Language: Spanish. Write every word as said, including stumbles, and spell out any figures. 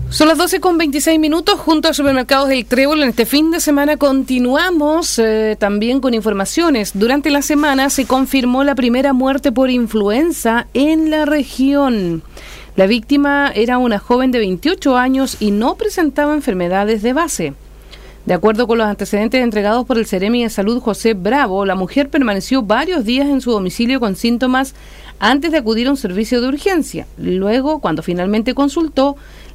Son las doce con veintiséis minutos, junto a Supermercados del Trébol. En este fin de semana continuamos eh, también con informaciones. Durante la semana se confirmó la primera muerte por influenza en la región. La víctima era una joven de veintiocho años y no presentaba enfermedades de base. De acuerdo con los antecedentes entregados por el Seremi de Salud José Bravo, la mujer permaneció varios días en su domicilio con síntomas antes de acudir a un servicio de urgencia. Luego, cuando finalmente consultó,